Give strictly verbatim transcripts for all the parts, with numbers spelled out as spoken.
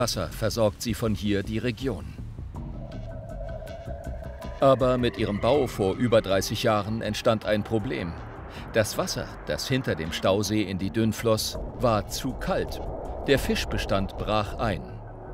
Wasser versorgt sie von hier die Region. Aber mit ihrem Bau vor über dreißig Jahren entstand ein Problem. Das Wasser, das hinter dem Stausee in die Dünn floss, war zu kalt. Der Fischbestand brach ein.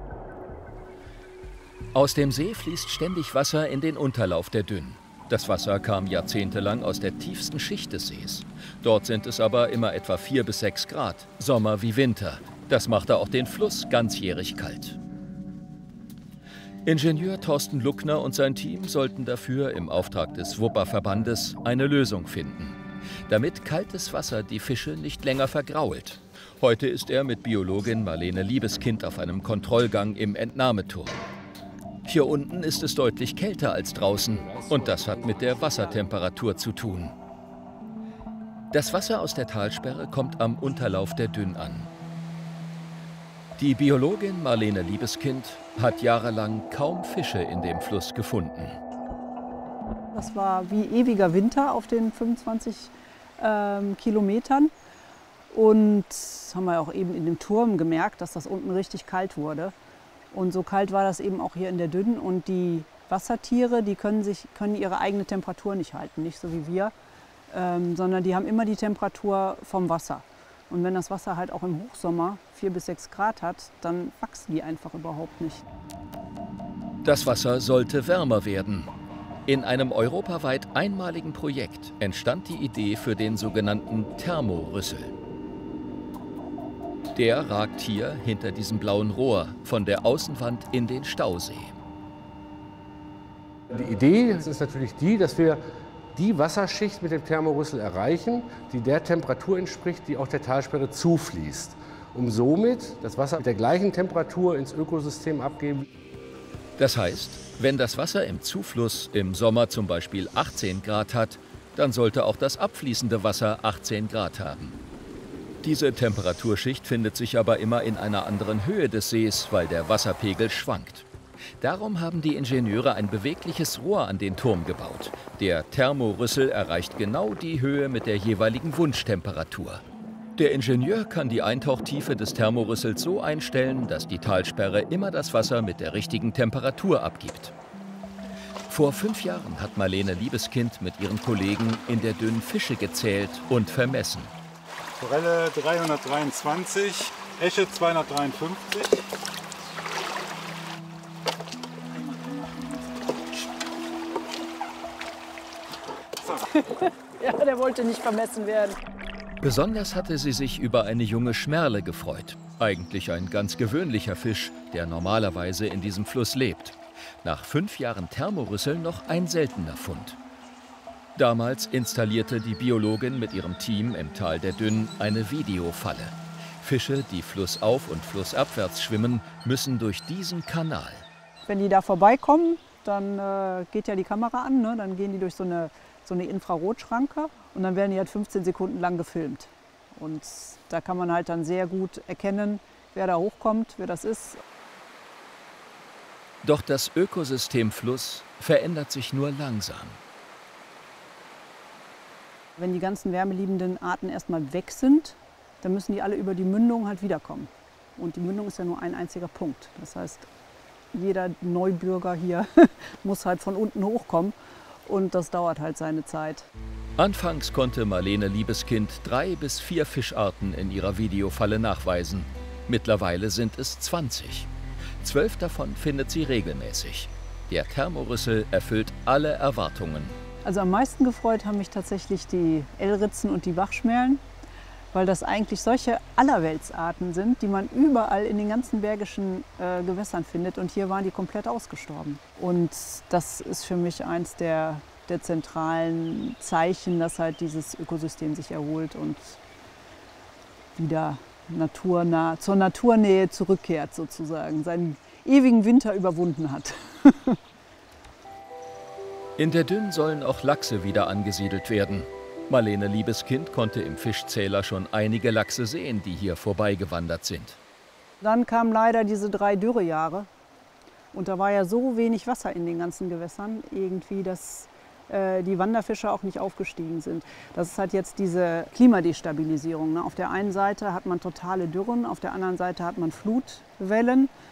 Aus dem See fließt ständig Wasser in den Unterlauf der Dünn. Das Wasser kam jahrzehntelang aus der tiefsten Schicht des Sees. Dort sind es aber immer etwa vier bis sechs Grad, Sommer wie Winter. Das machte auch den Fluss ganzjährig kalt. Ingenieur Thorsten Luckner und sein Team sollten dafür im Auftrag des Wupper-Verbandes eine Lösung finden, damit kaltes Wasser die Fische nicht länger vergrault. Heute ist er mit Biologin Marlene Liebeskind auf einem Kontrollgang im Entnahmeturm. Hier unten ist es deutlich kälter als draußen und das hat mit der Wassertemperatur zu tun. Das Wasser aus der Talsperre kommt am Unterlauf der Dünn an. Die Biologin Marlene Liebeskind hat jahrelang kaum Fische in dem Fluss gefunden. Das war wie ewiger Winter auf den fünfundzwanzig ähm, Kilometern. Und das haben wir auch eben in dem Turm gemerkt, dass das unten richtig kalt wurde. Und so kalt war das eben auch hier in der Dünn. Und die Wassertiere, die können, sich, können ihre eigene Temperatur nicht halten, nicht so wie wir, ähm, sondern die haben immer die Temperatur vom Wasser. Und wenn das Wasser halt auch im Hochsommer vier bis sechs Grad hat, dann wachsen die einfach überhaupt nicht. Das Wasser sollte wärmer werden. In einem europaweit einmaligen Projekt entstand die Idee für den sogenannten Thermorüssel. Der ragt hier hinter diesem blauen Rohr von der Außenwand in den Stausee. Die Idee ist natürlich die, dass wir die Wasserschicht mit dem Thermorüssel erreichen, die der Temperatur entspricht, die auch der Talsperre zufließt, um somit das Wasser mit der gleichen Temperatur ins Ökosystem abgeben. Das heißt, wenn das Wasser im Zufluss im Sommer zum Beispiel achtzehn Grad hat, dann sollte auch das abfließende Wasser achtzehn Grad haben. Diese Temperaturschicht findet sich aber immer in einer anderen Höhe des Sees, weil der Wasserpegel schwankt. Darum haben die Ingenieure ein bewegliches Rohr an den Turm gebaut. Der Thermorüssel erreicht genau die Höhe mit der jeweiligen Wunschtemperatur. Der Ingenieur kann die Eintauchtiefe des Thermorüssels so einstellen, dass die Talsperre immer das Wasser mit der richtigen Temperatur abgibt. Vor fünf Jahren hat Marlene Liebeskind mit ihren Kollegen in der Dünn Fische gezählt und vermessen. Forelle dreihundertdreiundzwanzig, Esche zweihundertdreiundfünfzig. Ja, der wollte nicht vermessen werden. Besonders hatte sie sich über eine junge Schmerle gefreut. Eigentlich ein ganz gewöhnlicher Fisch, der normalerweise in diesem Fluss lebt. Nach fünf Jahren Thermorüssel noch ein seltener Fund. Damals installierte die Biologin mit ihrem Team im Tal der Dünn eine Videofalle. Fische, die flussauf und flussabwärts schwimmen, müssen durch diesen Kanal. Wenn die da vorbeikommen, dann äh, geht ja die Kamera an, ne? Dann gehen die durch so eine, so eine Infrarotschranke und dann werden die halt fünfzehn Sekunden lang gefilmt. Und da kann man halt dann sehr gut erkennen, wer da hochkommt, wer das ist. Doch das Ökosystem Fluss verändert sich nur langsam. Wenn die ganzen wärmeliebenden Arten erstmal weg sind, dann müssen die alle über die Mündung halt wiederkommen. Und die Mündung ist ja nur ein einziger Punkt. Das heißt, jeder Neubürger hier muss halt von unten hochkommen und das dauert halt seine Zeit. Anfangs konnte Marlene Liebeskind drei bis vier Fischarten in ihrer Videofalle nachweisen. Mittlerweile sind es zwanzig. Zwölf davon findet sie regelmäßig. Der Thermorüssel erfüllt alle Erwartungen. Also am meisten gefreut haben mich tatsächlich die Elritzen und die Bachschmerlen, weil das eigentlich solche Allerweltsarten sind, die man überall in den ganzen bergischen äh, Gewässern findet. Und hier waren die komplett ausgestorben. Und das ist für mich eins der, der zentralen Zeichen, dass halt dieses Ökosystem sich erholt und wieder naturnah, zur Naturnähe zurückkehrt sozusagen, seinen ewigen Winter überwunden hat. In der Dünn sollen auch Lachse wieder angesiedelt werden. Marlene Liebeskind konnte im Fischzähler schon einige Lachse sehen, die hier vorbeigewandert sind. Dann kamen leider diese drei Dürrejahre. Und da war ja so wenig Wasser in den ganzen Gewässern, irgendwie, dass äh, die Wanderfische auch nicht aufgestiegen sind. Das ist halt jetzt diese Klimadestabilisierung, ne? Auf der einen Seite hat man totale Dürren, auf der anderen Seite hat man Flutwellen.